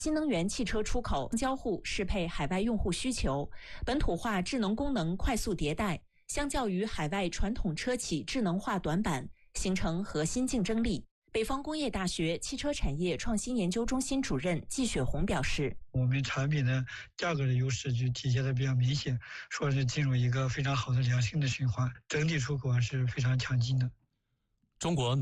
新能源汽车出口交互适配海外用户需求，本土化智能功能快速迭代，相较于海外传统车企智能化短板，形成核心竞争力。北方工业大学汽车产业创新研究中心主任季雪红表示， 我们产品的价格的优势就体现得比较明显，说是进入一个非常好的良性的循环，整体出口是非常强劲的。 中国